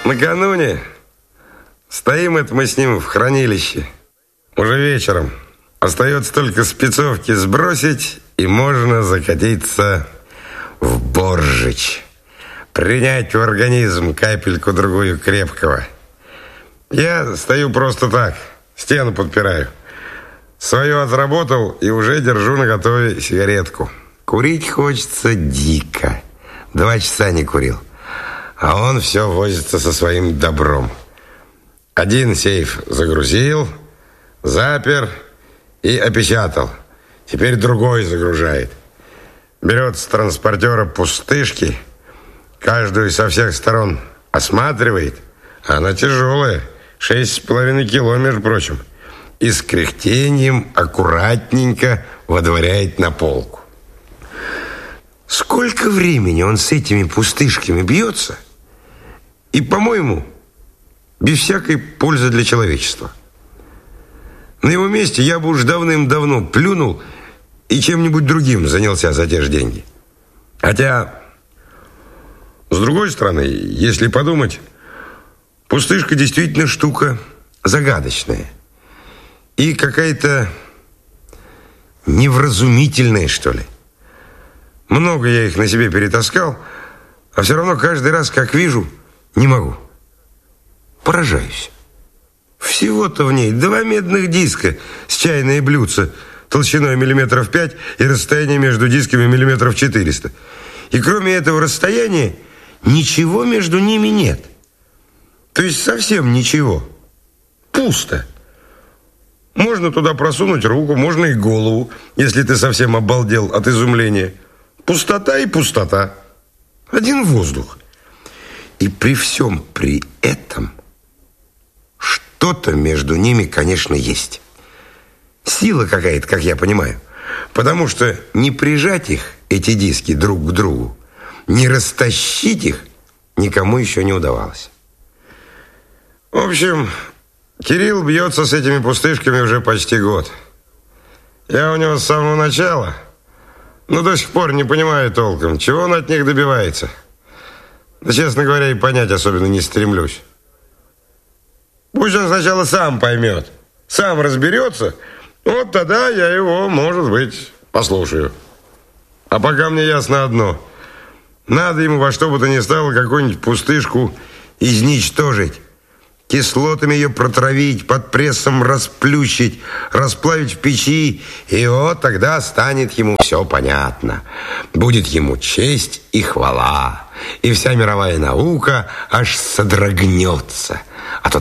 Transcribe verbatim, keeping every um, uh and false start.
Накануне стоим это мы с ним в хранилище. Уже вечером. Остается только спецовки сбросить, и можно закатиться в боржич. Принять в организм капельку-другую крепкого. Я стою просто так, стену подпираю. Свое отработал и уже держу наготове сигаретку. Курить хочется дико. Два часа не курил. А он все возится со своим добром. Один сейф загрузил, запер и опечатал. Теперь другой загружает. Берет с транспортера пустышки, каждую со всех сторон осматривает. Она тяжелая, шесть с половиной кило, между прочим. И с кряхтением аккуратненько водворяет на полку. Сколько времени он с этими пустышками бьется, и, по-моему, без всякой пользы для человечества. На его месте я бы уж давным-давно плюнул и чем-нибудь другим занялся за те же деньги. Хотя, с другой стороны, если подумать, пустышка действительно штука загадочная. И какая-то невразумительная, что ли. Много я их на себе перетаскал, а все равно каждый раз, как вижу, не могу. Поражаюсь. Всего-то в ней два медных диска с чайное блюдце толщиной миллиметров пять и расстояние между дисками миллиметров четыреста. И кроме этого расстояния ничего между ними нет. То есть совсем ничего. Пусто. Можно туда просунуть руку, можно и голову, если ты совсем обалдел от изумления. Пустота и пустота. Один воздух. И при всем при этом что-то между ними, конечно, есть. Сила какая-то, как я понимаю. Потому что не прижать их, эти диски, друг к другу, не растащить их никому еще не удавалось. В общем, Кирилл бьется с этими пустышками уже почти год. Я у него с самого начала, но до сих пор не понимаю толком, чего он от них добивается. Да, честно говоря, и понять особенно не стремлюсь. Пусть он сначала сам поймет, сам разберется, вот тогда я его, может быть, послушаю. А пока мне ясно одно. Надо ему во что бы то ни стало какую-нибудь пустышку изничтожить. Кислотами ее протравить, под прессом расплющить, расплавить в печи, и вот тогда станет ему все понятно. Будет ему честь и хвала, и вся мировая наука аж содрогнется. А то